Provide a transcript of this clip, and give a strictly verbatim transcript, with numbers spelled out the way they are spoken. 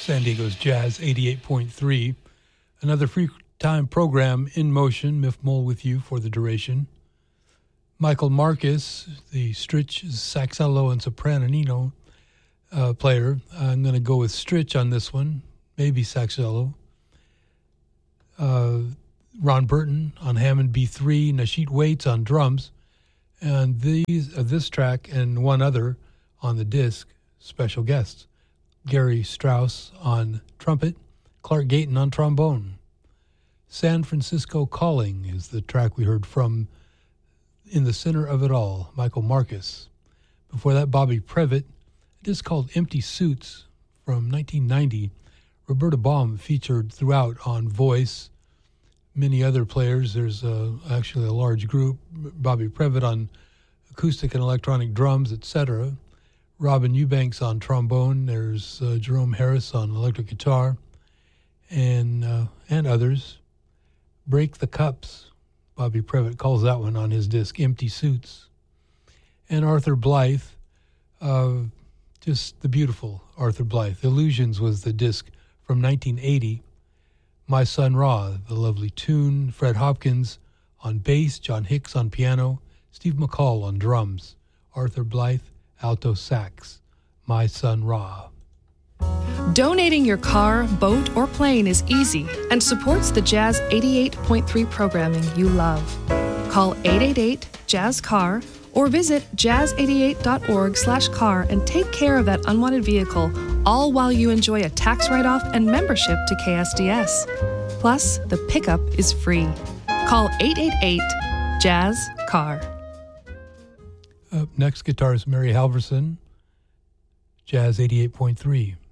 San Diego's Jazz eighty-eight point three. Another free time program in motion, Miff Mole with you for the duration. Michael Marcus, the Stritch saxello and sopranino uh, player. I'm going to go with Stritch on this one, maybe saxello. Uh, Ron Burton on Hammond B three, Nasheet Waits on drums, and these uh, this track and one other on the disc, special guests. Gary Strauss on trumpet, Clark Gayton on trombone. San Francisco Calling is the track we heard from. In the Center of It All, Michael Marcus. Before that, Bobby Previtt, a disc called Empty Suits from nineteen ninety. Roberta Baum featured throughout on voice. Many other players. There's uh, actually a large group. Bobby Previtt on acoustic and electronic drums, et cetera. Robin Eubanks on trombone. There's uh, Jerome Harris on electric guitar, and uh, and others. Break the Cups. Bobby Previtt calls that one on his disc, Empty Suits. And Arthur Blythe, uh, just the beautiful Arthur Blythe. Illusions was the disc from nineteen eighty. My Son Ra, the lovely tune. Fred Hopkins on bass, John Hicks on piano, Steve McCall on drums, Arthur Blythe, alto sax, My Son Ra. Donating your car, boat, or plane is easy and supports the Jazz eighty-eight point three programming you love. Call eight eight eight, Jazz car or visit jazz eighty-eight dot org slash car and take care of that unwanted vehicle, all while you enjoy a tax write-off and membership to K S D S. Plus, the pickup is free. Call eight eight eight, Jazz car. Up next, guitarist Mary Halverson, Jazz eighty-eight point three.